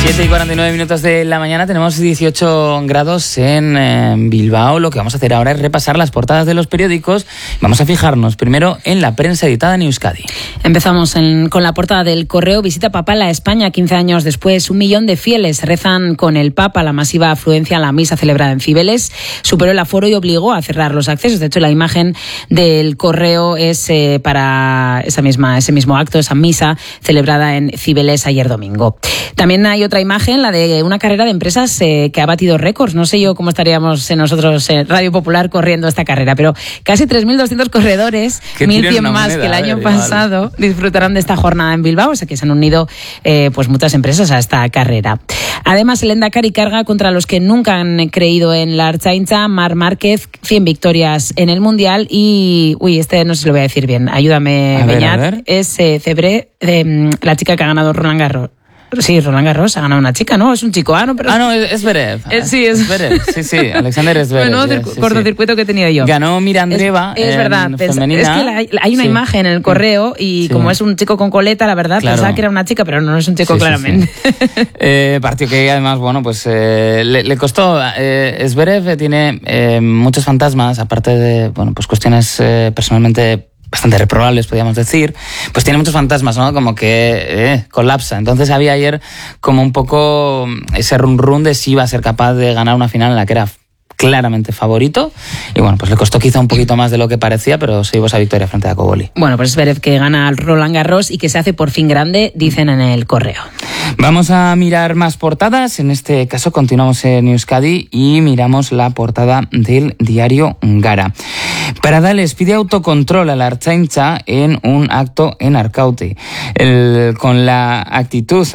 7:49 de la mañana, tenemos 18 grados en Bilbao. Lo que vamos a hacer ahora es repasar las portadas de los periódicos. Vamos a fijarnos primero en la prensa editada en Euskadi. Empezamos con la portada del Correo. Visita papal a España 15 años después. 1 millón de fieles rezan con el Papa. La masiva afluencia a la misa celebrada en Cibeles superó el aforo y obligó a cerrar los accesos. De hecho, la imagen del Correo es para ese mismo acto, esa misa celebrada en Cibeles ayer domingo. También hay otra imagen, la de una carrera de empresas que ha batido récords. No sé yo cómo estaríamos nosotros en Radio Popular corriendo esta carrera, pero casi 3.200 corredores, 1.100 más que el año pasado, disfrutarán de esta jornada en Bilbao, o sea que se han unido pues muchas empresas a esta carrera. Además, el Endacari carga contra los que nunca han creído en la Ertzaintza. Marc Márquez, 100 victorias en el Mundial y... este no sé si lo voy a decir bien, ayúdame, Beñat. Es Cebré, la chica que ha ganado Roland Garros. Sí, Roland Garros ha ganado una chica, ¿no? Es un chico, no, es Zverev. Sí, es Zverev. Sí, Alexander Zverev. Bueno, cortocircuito que he tenido yo. Ganó Mirandreva. Es verdad, femenina. Es que hay una imagen en el Correo y como es un chico con coleta, la verdad, pensaba que era una chica, pero no es un chico claramente. Partido que además, pues le costó. Zverev tiene muchos fantasmas, aparte de, pues cuestiones personalmente bastante reprobables, podríamos decir, pues tiene muchos fantasmas, ¿no? Como que colapsa. Entonces había ayer como un poco ese run de si iba a ser capaz de ganar una final en la que era claramente favorito, y pues le costó quizá un poquito más de lo que parecía, pero se llevó esa victoria frente a Koboli. Pues Zverev que gana al Roland Garros y que se hace por fin grande, dicen en el Correo. Vamos a mirar más portadas. En este caso continuamos en Euskadi y miramos la portada del diario Gara. Pradales pide autocontrol a la Ertzaintza en un acto en Arkaute. Con la actitud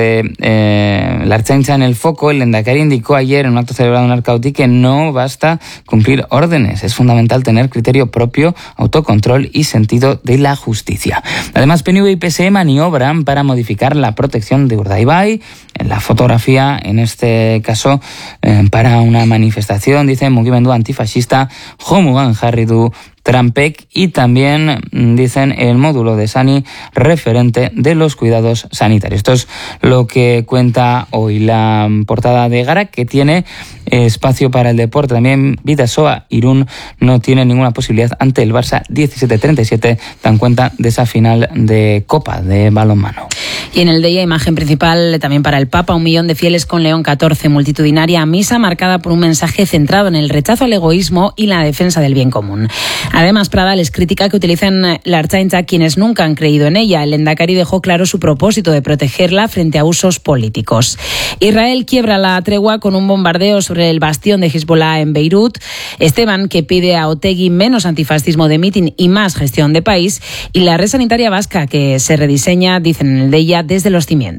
de la Ertzaintza en el foco, el Lehendakari indicó ayer en un acto celebrado en Arkaute que no basta cumplir órdenes. Es fundamental tener criterio propio, autocontrol y sentido de la justicia. Además, PNV y PSE maniobran para modificar la protección de Urdaibai. En la fotografía, en este caso, para una manifestación, dice mugimendu antifascista Jomugan jarri du Trampek, y también dicen el módulo de Sani referente de los cuidados sanitarios. Esto es lo que cuenta hoy la portada de Gara, que tiene espacio para el deporte. También Bidasoa Irún no tiene ninguna posibilidad ante el Barça 17-37, dan cuenta de esa final de Copa de balonmano. Y en el día, imagen principal también para el Papa, 1 millón de fieles con León 14, multitudinaria misa marcada por un mensaje centrado en el rechazo al egoísmo y la defensa del bien común. Además, Pradales critica que utilicen la Ertzaintza quienes nunca han creído en ella. El Endacari dejó claro su propósito de protegerla frente a usos políticos. Israel quiebra la tregua con un bombardeo sobre el bastión de Hezbollah en Beirut. Esteban, que pide a Otegi menos antifascismo de mitin y más gestión de país. Y la red sanitaria vasca, que se rediseña, dicen en el de ella, desde los cimientos.